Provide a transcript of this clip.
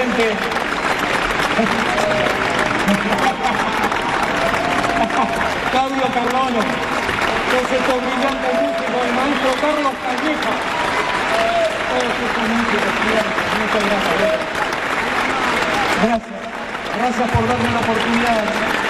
presente Fabio Cardone, que es estos brillantes músicos, el maestro Carlos Calleja. Todos estos músicos, muchas gracias. Gracias por darme la oportunidad.